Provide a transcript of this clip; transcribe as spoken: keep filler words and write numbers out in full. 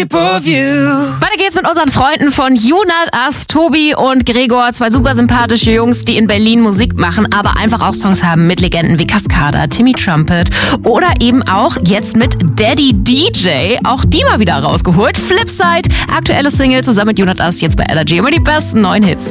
shape of you. Weiter geht's mit unseren Freunden von You Not Us, Tobi und Gregor. Zwei super sympathische Jungs, die in Berlin Musik machen, aber einfach auch Songs haben mit Legenden wie Cascada, Timmy Trumpet oder eben auch jetzt mit Daddy D J. Auch die mal wieder rausgeholt. Flipside, aktuelle Single zusammen mit You Not Us, jetzt bei Energy. Immer die besten neuen Hits.